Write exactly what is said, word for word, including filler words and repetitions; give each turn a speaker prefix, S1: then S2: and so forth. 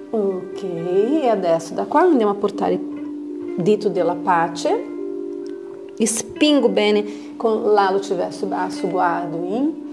S1: Ok, e adesso da qua andiamo a portare il dito della pace e spingo bene con l'alluce verso basso, guardo in